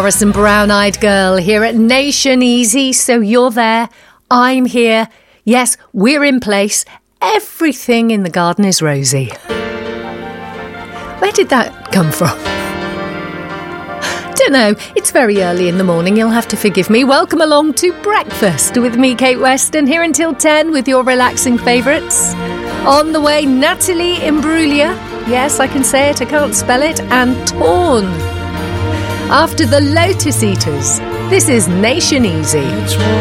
Morrison, Brown-Eyed Girl here at Nation Easy. So you're there, I'm here. Yes, we're in place. Everything in the garden is rosy. Where did that come from? Don't know. It's very early in the morning. You'll have to forgive me. Welcome along to breakfast with me, Kate Weston, here until 10 with your relaxing favourites. On the way, Natalie Imbruglia. Yes, I can say it. I can't spell it. And Torn. After the Lotus Eaters, this is Nation Easy.